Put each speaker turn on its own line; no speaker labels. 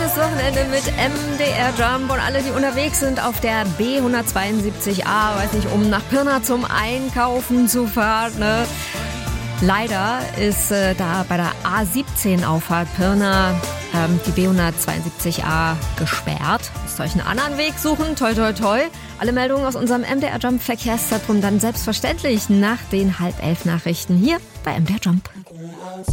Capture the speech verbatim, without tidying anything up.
Schönes Wochenende mit M D R Jump und alle, die unterwegs sind auf der B hundertzweiundsiebzig A, weiß nicht, um nach Pirna zum Einkaufen zu fahren, ne? Leider ist äh, da bei der A siebzehn Auffahrt Pirna ähm, die B hundertzweiundsiebzig A gesperrt. Müsst ihr euch einen anderen Weg suchen, toi toi toi. Alle Meldungen aus unserem M D R Jump Verkehrszentrum dann selbstverständlich nach den halb elf Nachrichten hier bei M D R Jump.